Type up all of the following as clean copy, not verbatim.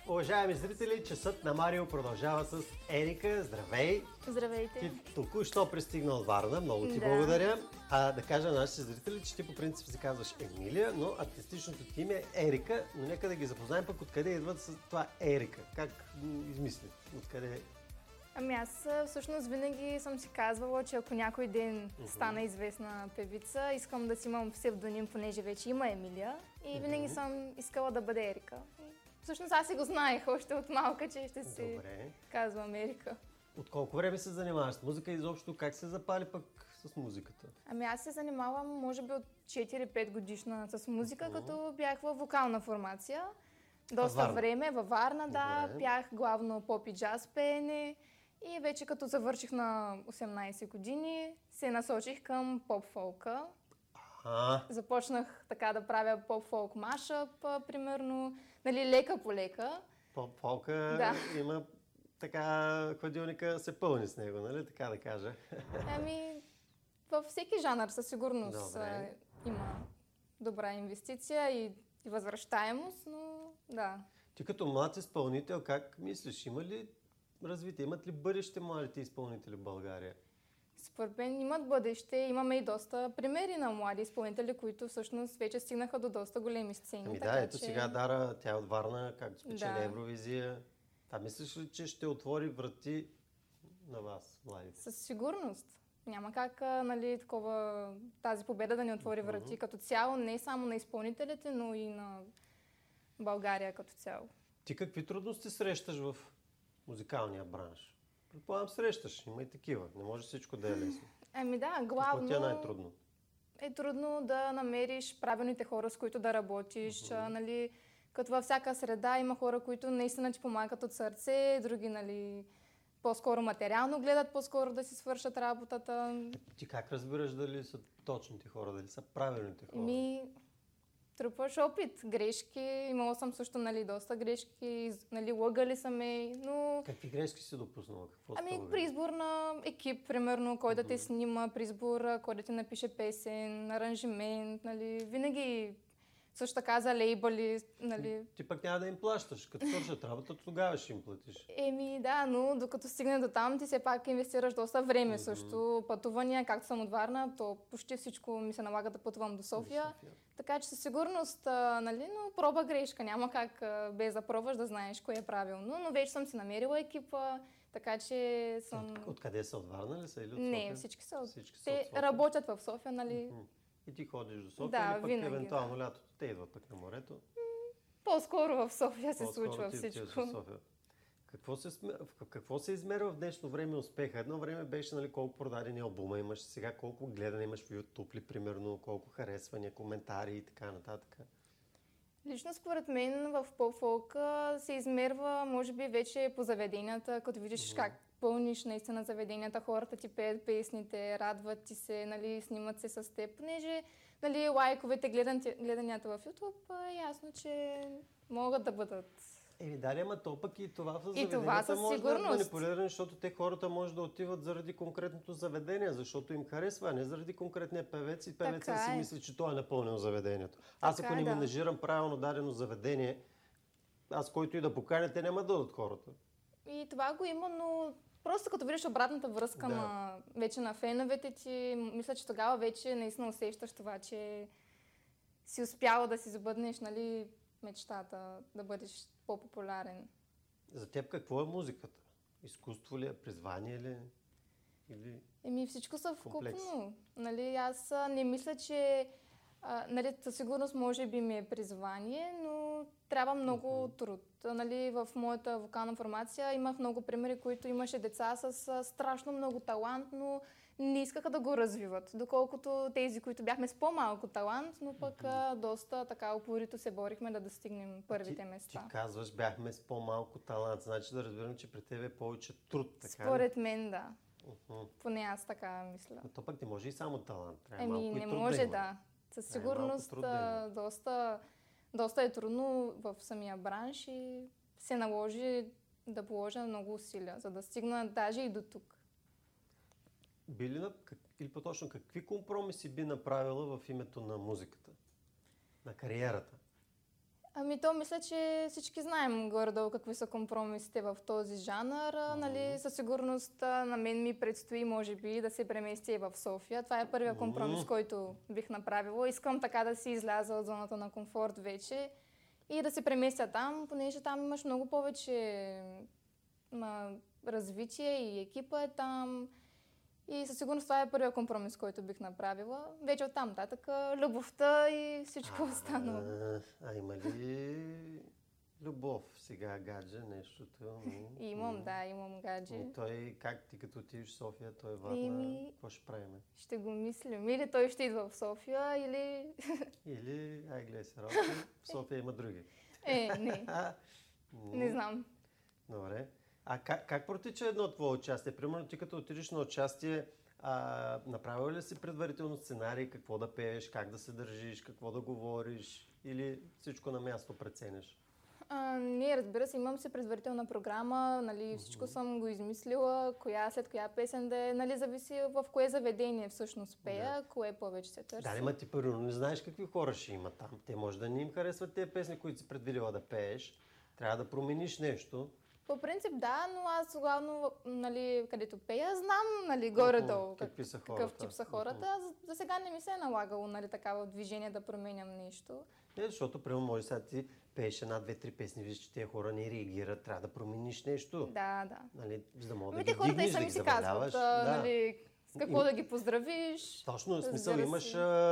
Уважаеми зрители, часът на Марио продължава с Ерика. Здравей! Здравейте! Ти току-що пристигна от Варна, много ти благодаря. Да кажа на нашите зрители, че ти по принцип се казваш Емилия, но артистичното ти име е Ерика, но нека да ги запознаем пък откъде идват с това Ерика. Как измисли? Откъде? Ами аз всъщност винаги съм си казвала, че ако някой ден стана известна певица, искам да си имам псевдоним, понеже вече има Емилия и винаги съм искала да бъде Ерика. Всъщност аз си го знаех още от малка, че ще си казвам Ерика. От колко време се занимаваш с музика и изобщо как се запали пък с музиката? Ами аз се занимавам може би от 4-5 годишна с музика, като бях във вокална формация. Доста време във Варна, да, пях главно поп и джаз пеене и вече като завърших на 18 години се насочих към поп-фолка. Започнах така да правя поп-фолк машъп, примерно, нали, лека по лека. Поп-фолка има така, хладилника се пълни с него, нали, така да кажа. Ами, във всеки жанр със сигурност има добра инвестиция и възвръщаемост, но да. Ти като млад изпълнител, как мислиш, има ли развитие, имат ли бъдеще младите изпълнители в България? Според мен имат бъдеще. Имаме и доста примери на млади изпълнители, които всъщност вече стигнаха до доста големи сцени. Ами да, ето сега Дара, тя е от Варна, както спечели Евровизия. Мислиш ли, че ще отвори врати на вас, младите? Със сигурност. Няма как тази победа да ни отвори врати като цяло, не само на изпълнителите, но и на България като цяло. Ти какви трудности срещаш в музикалния бранш? Предполагам срещаш, има и такива. Не може всичко да е лесно. Ами да, главно е най-трудно. Е трудно да намериш правилните хора, с които да работиш. Нали, като във всяка среда има хора, които наистина ти помагат от сърце, други, нали, по-скоро материално гледат, по-скоро да си свършат работата. Ти как разбираш дали са точните хора, дали са правилните хора? Трупаш опит, грешки. Имала съм също, нали, доста грешки, нали, лъгали са ме, но... Какви грешки си допуснала? При избор на екип, примерно, кой да те снима, при избор, кой да ти напише песен, аранжимент, нали, винаги също така за лейбъли, нали. Ти пък няма да им плащаш, като свършат работа, тогава ще им платиш. Да, но докато стигне до там, ти все пак инвестираш доста време също. Пътувания, както съм от Варна, то почти всичко ми се налага да пътувам до София. Така че със сигурност, нали, но проба грешка. Няма как без да пробваш да знаеш кое е правилно. Но вече съм си намерила екипа, така че съм... Откъде са? От Варна ли са или от София? Не, всички са от София. Те работят в София, нали. И ти ходиш до София или пък винаги, евентуално лятото те идва пък на морето? По-скоро в София се случва всичко. Какво се измерва в днешно време успеха? Едно време беше, нали, колко продадени албума имаш, сега колко гледане имаш в YouTube ли, примерно, колко харесвания, коментари и така нататък. Лично според мен в поп-фолка се измерва, може би, вече по заведенията, като видиш как пълниш наистина заведенията, хората ти пеят песните, радват ти се, нали, снимат се с теб, понеже, нали, лайковете, гледанията в YouTube, ясно, че могат да бъдат. Дали, ама то пък и това в заведенията може да е манипулирано, защото те хората може да отиват заради конкретното заведение, защото им харесва, а не заради конкретния певец и певеца си мисли, че той е напълнил заведението. Аз ако не менажирам правилно дадено заведение, аз който и да поканя, те няма да дадат хората. И това го има, но просто като видиш обратната връзка вече на феновете ти, мисля, че тогава вече наистина усещаш това, че си успяла да си забъднеш, нали, мечтата да бъдеш по-популярен. За теб какво е музиката? Изкуство ли е, призвание ли? Или... всичко съвкупно. Нали, аз не мисля, че нали, със сигурност може би ми е призвание, но трябва много труд. Нали, в моята вокална формация имах много примери, които имаше деца с страшно много талант, но не искаха да го развиват. Доколкото тези, които бяхме с по-малко талант, но пък доста така упорито се борихме да достигнем първите места. Ти казваш, бяхме с по-малко талант, значи да разбирам, че при тебе е повече труд, така ли? Според мен, да. Поне аз така мисля. Но то пък не може и само талант. Не може, да. Със сигурност доста е трудно в самия бранш и се наложи да положа много усилия, за да стигна даже и до тук. Или по-точно какви компромиси би направила в името на музиката, на кариерата? То мисля, че всички знаем горе-долу какви са компромисите в този жанр. Нали, със сигурност на мен ми предстои, може би, да се премести и в София. Това е първият компромис, който бих направила. Искам така да си изляза от зоната на комфорт вече и да се преместя там, понеже там имаш много повече развитие и екипа е там. И със сигурност това е първият компромис, който бих направила. Вече оттам нататък любовта и всичко останало. Има ли любов сега, гадже, нещото? Имам гадже. Той, как ти като отидеш в София, той Варна, какво ще правим? Ще го мислим. Или той ще идва в София, или... Или, гледай се, в София има други. Не. Не знам. Добре. А как протича едно твое участие? Примерно ти като отидеш на участие, направил ли си предварително сценарий, какво да пееш, как да се държиш, какво да говориш или всичко на място прецениш? Не, разбира се, имам си предварителна програма, нали, всичко съм го измислила, след коя песен да е, нали, зависи в кое заведение всъщност пея, кое повече се търси. Да, ти първо не знаеш какви хора ще има там. Те може да не им харесват тези песни, които си предвидила да пееш. Трябва да промениш нещо. По принцип да, но аз главно, нали, където пея, знам, нали, горе-долу какъв тип са хората. За сега не ми се е налагало, нали, такава движение да променям нещо. Защото, примерно, може сега ти пееш една, две, три песни, виж, че тези хора не реагират, трябва да промениш нещо. Да. Нали, за да мога да ги хората дигнеш, и сами си казват, нали, с какво да ги поздравиш. Точно, в смисъл имаш,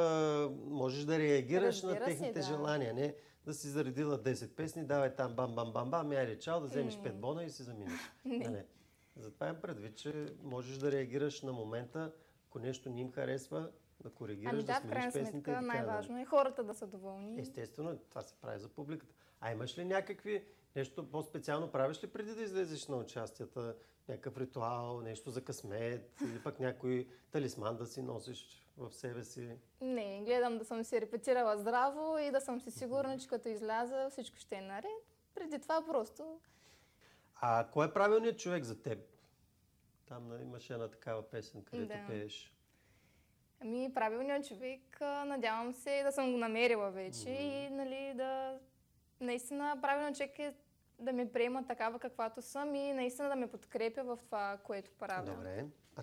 можеш да реагираш на техните желания, не да си заредила 10 песни, давай там бам, айде чао, да вземеш 5 бона и си заминеш. Затова имам предвид, че можеш да реагираш на момента, ако нещо не им харесва, да коригираш, да смениш песните. Най-важно е хората да са доволни. Естествено, това се прави за публиката. А имаш ли някакви, нещо по-специално правиш ли преди да излезеш на участията? Някакъв ритуал, нещо за късмет или пък някой талисман да си носиш в себе си? Не, гледам да съм си репетирала здраво и да съм си сигурна, че като изляза всичко ще е наред. Преди това просто... кой е правилният човек за теб? Там имаше една такава песен, където пееш. Правилният човек, надявам се да съм го намерила вече и, нали, наистина правилният човек е да ме приема такава каквато съм и наистина да ме подкрепя в това, което правя. Добре.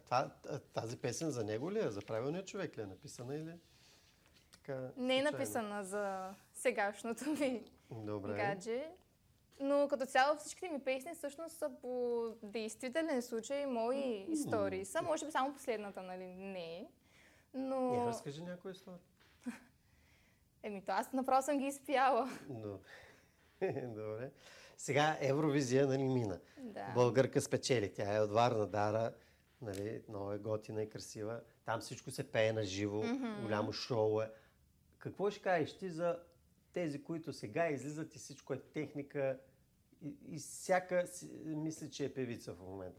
Тази песен за него ли е? За правилния човек ли е написана или така? Не е написана за сегашното ми гадже. Но като цяло всичките ми песни всъщност са по действителен случай, мои истории са. Може би само последната, нали? Не е. Но... разкажи някоя история. Аз направо съм ги изпяла. Добре. Сега Евровизия, нали, мина. Да. Българка спечели. Тя е от Варна, Дара. Нали, много е готина и красива. Там всичко се пее на живо. Голямо шоу е. Какво ще кажеш ти за тези, които сега излизат и всичко е техника и всяка мисли, че е певица в момента?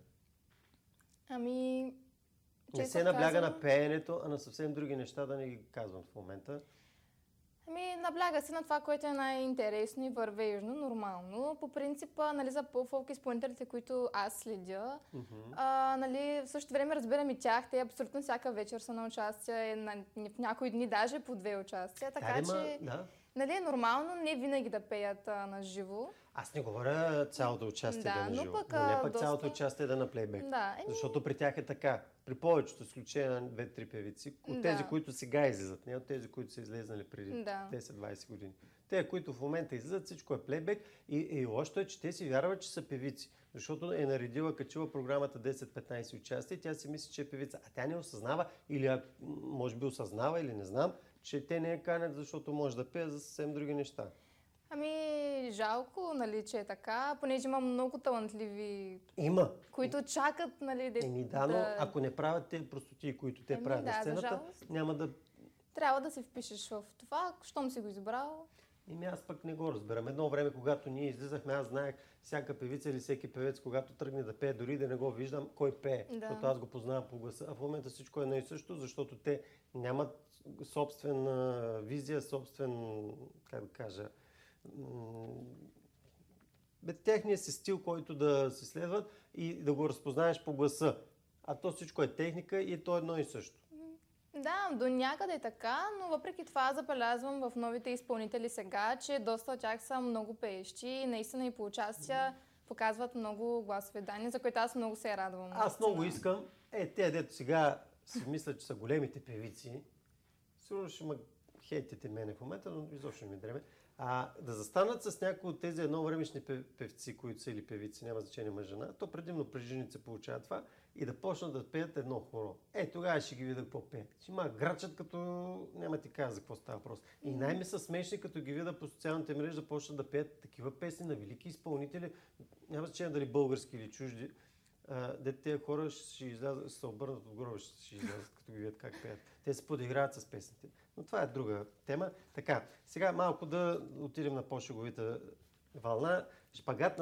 Не се набляга на пеенето, а на съвсем други неща, да не ги казвам в момента. Набляга се на това, което е най-интересно и вървежно, нормално. По принципа, нали, за по-фолк изпълнителите, които аз следя, нали, в същото време разбирам и тях. Те абсолютно всяка вечер са на участие, в някои дни даже по 2 участия. Така че нали, е нормално не винаги да пеят на живо. Аз не говоря цялото участие да на живо, но не пък цялото участие да на плейбек. Защото при тях е така. При повечето изключение на 2-3 певици, от тези, които сега излизат, не от тези, които са излезнали преди 10-20 години. Те, които в момента излизат, всичко е плейбек и лошото е, че те си вярват, че са певици. Защото е наредила, качила програмата 10-15 участия и тя си мисли, че е певица. А тя не осъзнава, или може би осъзнава, или не знам, че те не я канят, защото може да пее за съвсем други неща. Жалко, нали, че е така, понеже има много талантливи, които чакат, нали, но ако не правят тези простоти, които те правят на сцената, няма да... Трябва да се впишеш в това, щом си го избрал. Аз пък не го разбирам. Едно време, когато ние излизахме, аз знаех всяка певица или всеки певец, когато тръгне да пее, дори да не го виждам, кой пее, защото аз го познавам по гласа. А в момента всичко е едно и също, защото те нямат собствена визия, собствен, как да кажа, техния си стил, който да се следват и да го разпознаеш по гласа. А то всичко е техника и то е едно и също. Да, до някъде е така, но въпреки това забелязвам в новите изпълнители сега, че доста от тях са много пеещи и наистина и по участия показват много гласови данни, за които аз много се радвам. Аз много искам, те, дето сега си мисля, че са големите певици, сигурно ще ме хейтите мене в момента, но изобщо не ми дреме, да застанат с някои от тези едновремешни певци, които са или певици, няма значение мъж жена, то предимно при жените се получава това, и да почнат да пеят едно хоро. Тогава ще ги видя какво пеят. Ще има грачат, като няма ти кажа за какво става въпрос. И най-ми са смешни, като ги видя по социалните мрежи да почнат да пеят такива песни на велики изпълнители, няма значение дали български или чужди. Дето тези хора ще излязат, ще се обърнат от гроба, ще излязат, като ги видят как пеят. Те се подиграват с песните. Но това е друга тема. Така, сега малко да отидем на по-шеговита вълна. Шпагат на